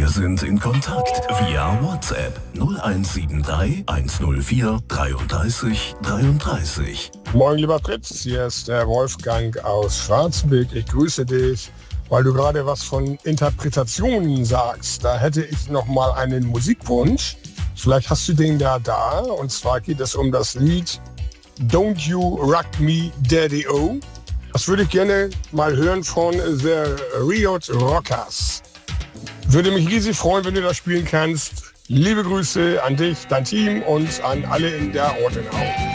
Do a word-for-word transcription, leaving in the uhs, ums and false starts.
Wir sind in Kontakt via WhatsApp null eins sieben drei eins null vier dreiunddreißig dreiunddreißig. Moin lieber Fritz, hier ist der Wolfgang aus Schwarzenberg. Ich grüße dich, weil du gerade was von Interpretationen sagst. Da hätte ich noch mal einen Musikwunsch. Vielleicht hast du den da da. Und zwar geht es um das Lied Don't You Rock Me Daddy-O. Das würde ich gerne mal hören von The Riot Rockers. Würde mich riesig freuen, wenn du das spielen kannst. Liebe Grüße an dich, dein Team und an alle in der Ortenau.